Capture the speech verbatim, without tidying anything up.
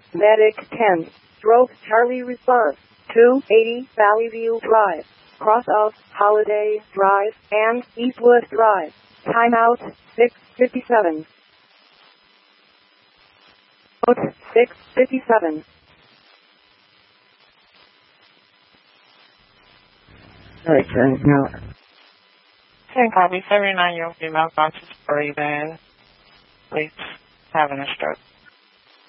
Medic ten. Stroke Charlie response. two eighty Valley View Drive. Cross of Holiday Drive and Eastwood Drive. Timeout six fifty-seven. six fifty-seven. Alright, sir. Now. ten copy, seventy-nine year old female conscious breathing. Please having a stroke.